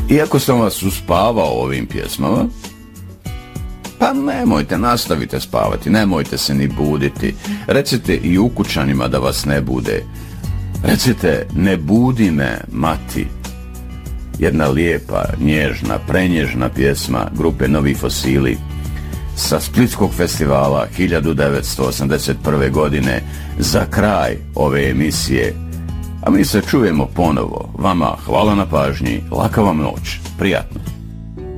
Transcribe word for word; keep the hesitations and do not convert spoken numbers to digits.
Iako sam vas uspavao ovim pjesmama, pa nemojte, nastavite spavati, nemojte se ni buditi. Recite i ukućanima da vas ne bude. Recite, ne budi me, mati. Jedna lijepa, nježna, prenježna pjesma grupe Novi Fosili sa Splitskog festivala hiljadu devetsto osamdeset prve. godine za kraj ove emisije. A mi se čujemo ponovo. Vama hvala na pažnji, laka vam noć, prijatno.